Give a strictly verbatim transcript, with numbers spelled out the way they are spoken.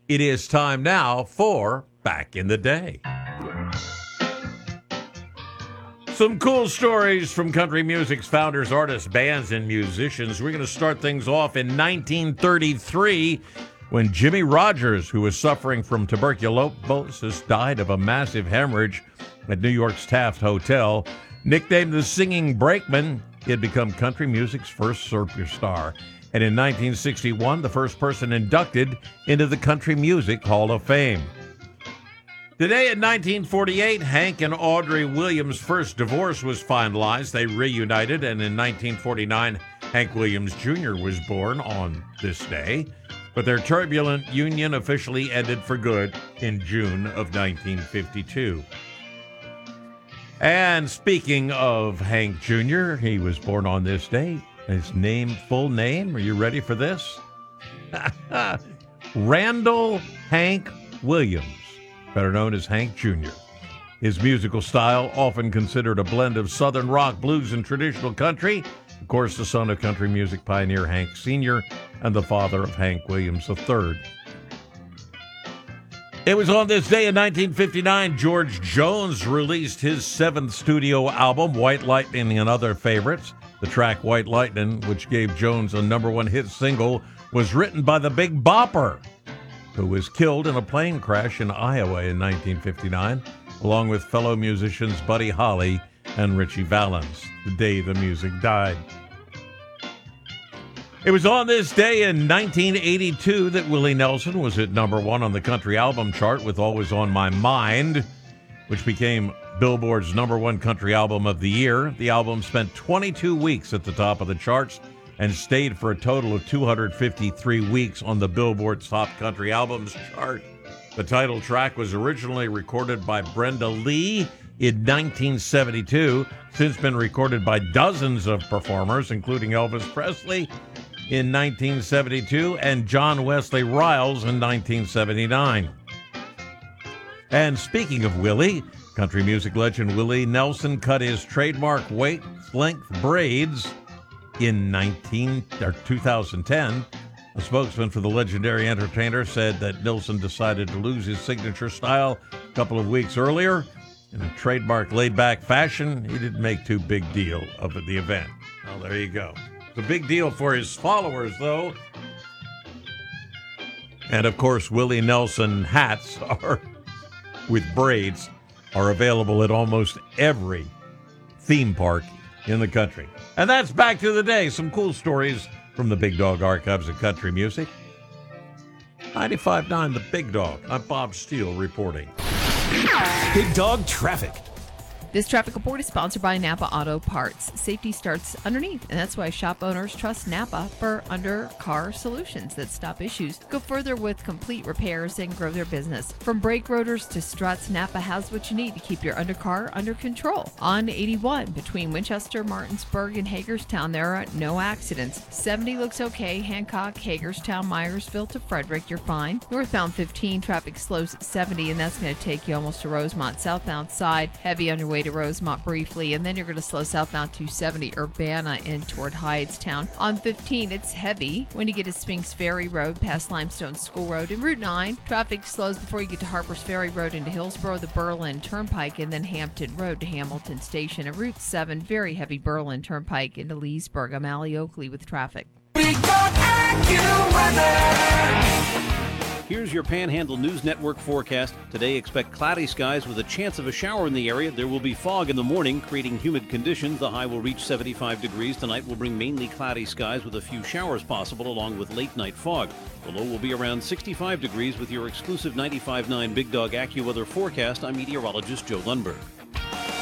It is time now for Back in the Day. Some cool stories from country music's founders, artists, bands, and musicians. We're going to start things off in nineteen thirty-three when Jimmie Rodgers, who was suffering from tuberculosis, died of a massive hemorrhage at New York's Taft Hotel. Nicknamed the Singing Brakeman, he had become country music's first superstar. And in nineteen sixty-one, the first person inducted into the Country Music Hall of Fame. Today in nineteen forty-eight, Hank and Audrey Williams' first divorce was finalized. They reunited, and in nineteen forty-nine, Hank Williams Junior was born on this day. But their turbulent union officially ended for good in June of nineteen fifty-two. And speaking of Hank Junior, he was born on this day. His name, full name, are you ready for this? Randall Hank Williams, better known as Hank Junior His musical style, often considered a blend of Southern rock, blues, and traditional country. Of course, the son of country music pioneer Hank Senior and the father of Hank Williams the third. It was on this day in nineteen fifty-nine, George Jones released his seventh studio album, White Lightning and Other Favorites. The track White Lightning, which gave Jones a number one hit single, was written by the Big Bopper, who was killed in a plane crash in Iowa in nineteen fifty-nine, along with fellow musicians Buddy Holly and Ritchie Valens, the day the music died. It was on this day in nineteen eighty-two that Willie Nelson was at number one on the country album chart with Always on My Mind, which became Billboard's number one country album of the year. The album spent twenty-two weeks at the top of the charts and stayed for a total of two hundred fifty-three weeks on the Billboard's Top Country Albums chart. The title track was originally recorded by Brenda Lee in nineteen seventy-two, since been recorded by dozens of performers, including Elvis Presley in nineteen seventy-two and John Wesley Riles in nineteen seventy-nine. And speaking of Willie, country music legend Willie Nelson cut his trademark waist-length braids in nineteen or two thousand ten. A spokesman for the legendary entertainer said that Nelson decided to lose his signature style a couple of weeks earlier. In a trademark laid-back fashion, he didn't make too big deal of the event. Well, there you go. It's a big deal for his followers, though. And, of course, Willie Nelson hats are with braids are available at almost every theme park in the country. And that's Back to the Day. Some cool stories from the Big Dog Archives of Country Music. ninety-five point nine The Big Dog. I'm Bob Steele reporting. Big Dog Traffic. This traffic report is sponsored by Napa Auto Parts. Safety starts underneath, and that's why shop owners trust Napa for under-car solutions that stop issues, go further with complete repairs, and grow their business. From brake rotors to struts, Napa has what you need to keep your undercar under control. On eighty-one, between Winchester, Martinsburg, and Hagerstown, there are no accidents. seventy looks okay. Hancock, Hagerstown, Myersville to Frederick, you're fine. Northbound fifteen, traffic slows at seventy, and that's going to take you almost to Rosemont. Southbound side, heavy on your way to Rosemont briefly, and then you're going to slow southbound two seventy Urbana in toward Hydestown. On fifteen, it's heavy when you get to Spinks Ferry Road past Limestone School Road. And Route nine, traffic slows before you get to Harpers Ferry Road into Hillsborough, the Berlin Turnpike, and then Hampton Road to Hamilton Station. And Route seven, very heavy Berlin Turnpike into Leesburg. I'm Allie Oakley with traffic. Big Dog AccuWeather. Here's your Panhandle News Network forecast. Today, expect cloudy skies with a chance of a shower in the area. There will be fog in the morning, creating humid conditions. The high will reach seventy-five degrees. Tonight will bring mainly cloudy skies with a few showers possible, along with late-night fog. The low will be around sixty-five degrees with your exclusive ninety-five point nine Big Dog AccuWeather forecast. I'm meteorologist Joe Lundberg.